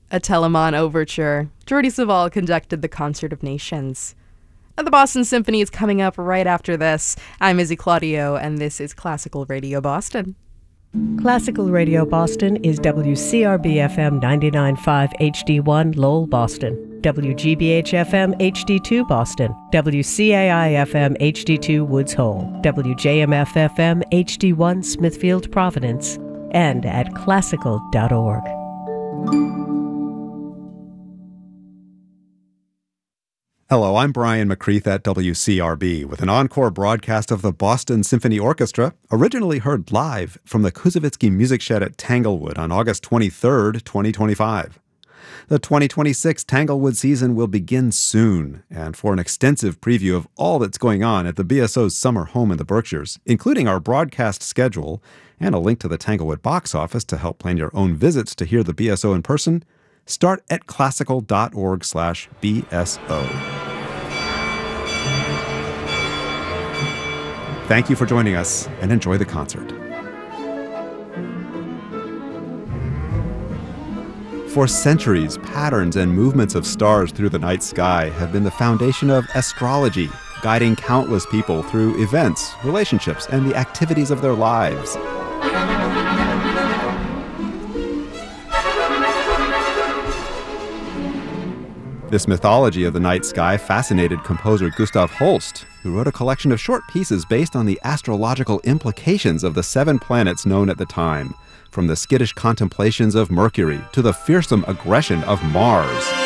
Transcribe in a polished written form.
A Telemann overture. Jordi Savall conducted the Concert of Nations. The Boston Symphony is coming up right after this. I'm Izzy Claudio, and this is Classical Radio Boston. Classical Radio Boston is WCRB-FM 99.5 HD1 Lowell, Boston, WGBH-FM HD2 Boston, WCAI-FM HD2 Woods Hole, WJMF-FM HD1 Smithfield, Providence, and at classical.org. Hello, I'm Brian McCreath at WCRB with an encore broadcast of the Boston Symphony Orchestra, originally heard live from the Koussevitzky Music Shed at Tanglewood on August 23, 2025. The 2026 Tanglewood season will begin soon, and for an extensive preview of all that's going on at the BSO's summer home in the Berkshires, including our broadcast schedule and a link to the Tanglewood box office to help plan your own visits to hear the BSO in person, start at classical.org/BSO. Thank you for joining us, and enjoy the concert. For centuries, patterns and movements of stars through the night sky have been the foundation of astrology, guiding countless people through events, relationships, and the activities of their lives. This mythology of the night sky fascinated composer Gustav Holst, who wrote a collection of short pieces based on the astrological implications of the 7 planets known at the time, from the skittish contemplations of Mercury to the fearsome aggression of Mars.